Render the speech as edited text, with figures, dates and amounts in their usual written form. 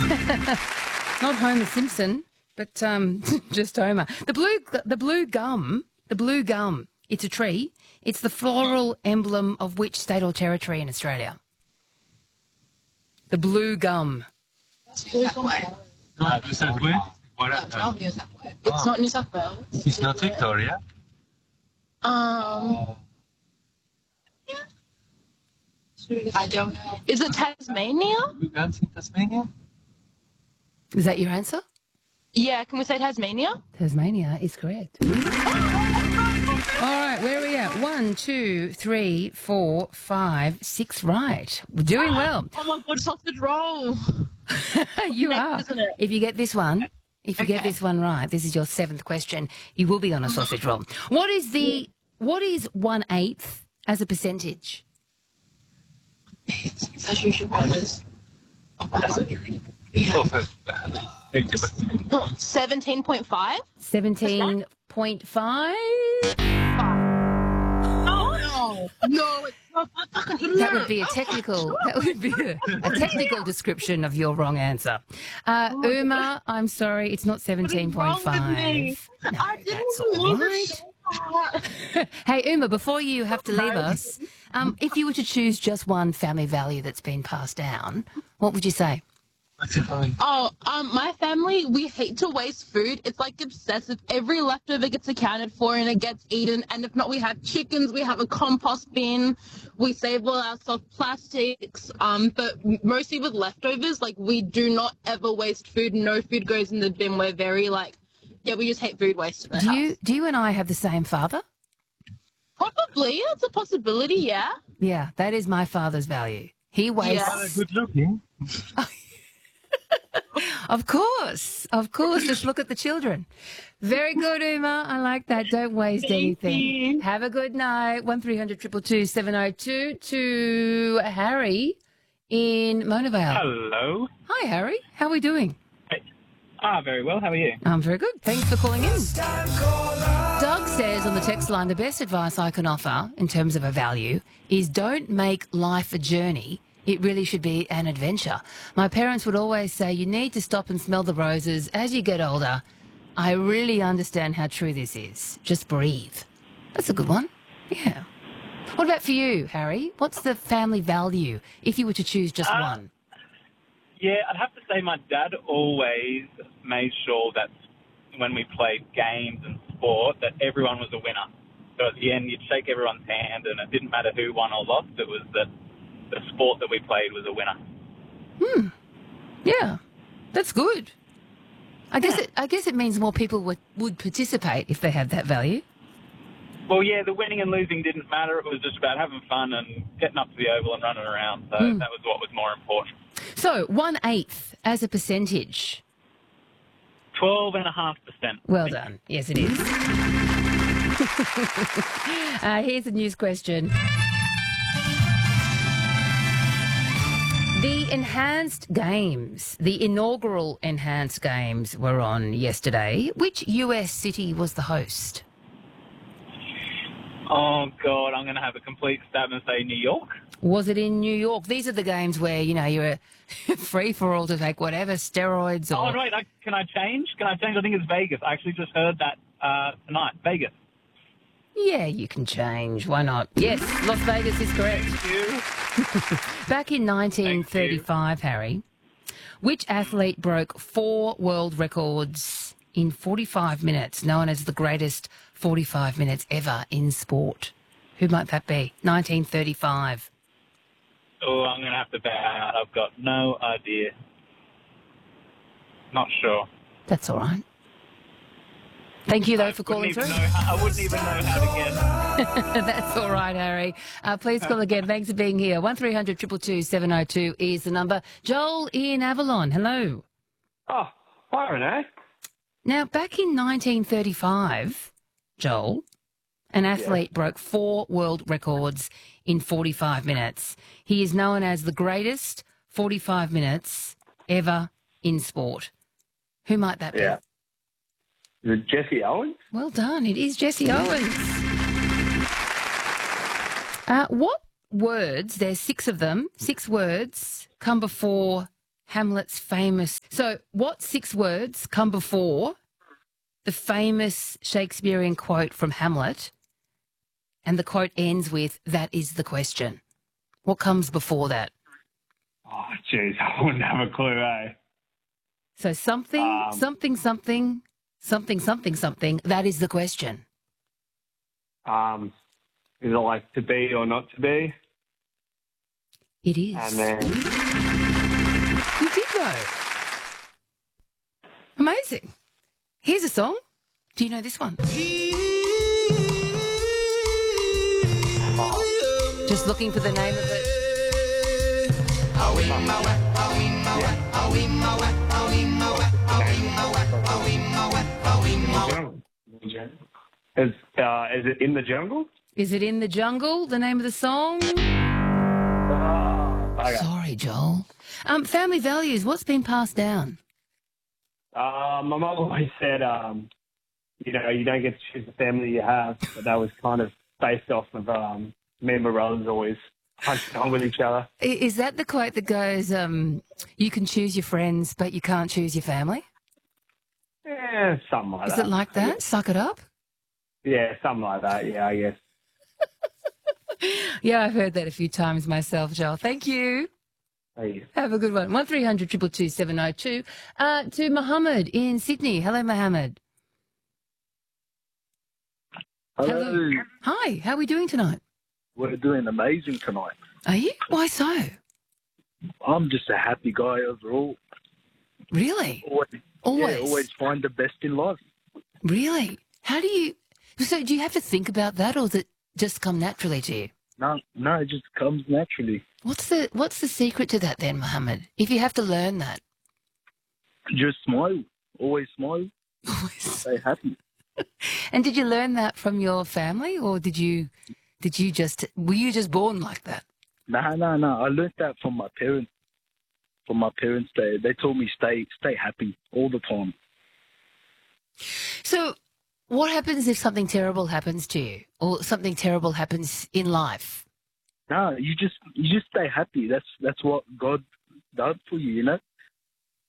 Not Homer Simpson, but just Homer. The blue gum. It's a tree. It's the floral emblem of which state or territory in Australia? The blue gum. New South Wales. It's not New South Wales. It's not Victoria. I don't know. Is it Tasmania? Blue gums in Tasmania? Is that your answer? Yeah, can we say Tasmania? Tasmania is correct. All right, where are we at? 1, 2, 3, 4, 5, 6 right. We're doing well. Oh my God, sausage roll. You Next, are. isn't it? If you get this one, get this one right, this is your 7th question, you will be on a sausage roll. What is 1/8 as a percentage? 17.5? 17.5? Oh, no, it's not. That would be a technical. That would be a technical description of your wrong answer. Uma, I'm sorry, it's not 17.5. No, that's all right. Hey, Uma, before you have to leave us, if you were to choose just one family value that's been passed down, what would you say? My family, we hate to waste food. It's like obsessive. Every leftover gets accounted for and it gets eaten. And if not, we have chickens, we have a compost bin, we save all our soft plastics. But mostly with leftovers, like we do not ever waste food. No food goes in the bin. We're very we just hate food waste. Do you and I have the same father? Probably. It's a possibility, yeah. Yeah, that is my father's value. He wastes... Yeah. Good looking. Of course. Just look at the children. Very good, Uma. I like that. Don't waste anything. You. Have a good night. 1300 222 702 to Harry in Mona Vale. Hello. Hi, Harry. How are we doing? Very well. How are you? I'm very good. Thanks for calling in. Doug says on the text line, the best advice I can offer in terms of a value is don't make life a journey. It really should be an adventure. My parents would always say you need to stop and smell the roses as you get older. I really understand how true this is. Just breathe. That's a good one. Yeah. What about for you, Harry? What's the family value if you were to choose just one? Yeah, I'd have to say my dad always made sure that when we played games and sport that everyone was a winner. So at the end, you'd shake everyone's hand and it didn't matter who won or lost. It was that the sport that we played was a winner. Yeah, that's good. I guess it means more people would participate if they had that value. Well, yeah, the winning and losing didn't matter. It was just about having fun and getting up to the oval and running around. So that was what was more important. So 1/8 as a percentage. 12.5%. Well done. Yes, it is. Here's a news question. The Enhanced Games, the inaugural Enhanced Games were on yesterday. Which US city was the host? Oh, God, I'm going to have a complete stab and say New York. Was it in New York? These are the games where, you're free for all to take whatever, steroids or... Oh, wait, can I change? I think it's Vegas. I actually just heard that tonight. Vegas. Yeah, you can change. Why not? Yes, Las Vegas is correct. Thank you. Back in 1935, Harry, which athlete broke 4 world records in 45 minutes, known as the greatest 45 minutes ever in sport? Who might that be? 1935. Oh, I'm going to have to bow out. I've got no idea. Not sure. That's all right. Thank you, though, for calling through. I wouldn't even know how to guess. That's all right, Harry. Please call again. Thanks for being here. 1300 222 702 is the number. Joel in Avalon. Hello. Oh, hi, Renee. Now, back in 1935, Joel, an athlete broke 4 world records in 45 minutes. He is known as the greatest 45 minutes ever in sport. Who might that be? Yeah. Is it Jesse Owens? Well done. It is Jesse Owens. What words, there's 6 of them, 6 words, come before Hamlet's famous. So, what 6 words come before the famous Shakespearean quote from Hamlet? And the quote ends with, "That is the question." What comes before that? Oh, jeez, I wouldn't have a clue, eh? So something, something, something, something, something, something. That is the question. Is it like to be or not to be? It is. And then, You did know. Amazing. Here's a song. Do you know this one? Just looking for the name of it. is it In the Jungle? Is it In the Jungle, the name of the song? Okay. Sorry, Joel. Family values, what's been passed down? My mum always said, you don't get to choose the family you have, but that was kind of based off of me and my brothers always punching on with each other. Is that the quote that goes, you can choose your friends, but you can't choose your family? Yeah, something like that. Is it like that? Suck it up? Yeah, something like that, yeah, I guess. Yeah, I've heard that a few times myself, Joel. Thank you. Hey. Have a good one. 1300 222 702. To Mohammed in Sydney. Hello, Mohammed. Hello. Hi, how are we doing tonight? We're doing amazing tonight. Are you? Why so? I'm just a happy guy overall. Really? Always. Yeah, always find the best in life. Really? How do you... So do you have to think about that, or does it just come naturally to you? No, it just comes naturally. What's the secret to that then, Mohammed? If you have to learn that. Just smile. Always smile. Stay happy. And did you learn that from your family, or were you just born like that? No. I learned that from my parents. From my parents, they told me stay happy all the time. So what happens if something terrible happens to you, or something terrible happens in life? No, you just stay happy. That's what God done for you, you know?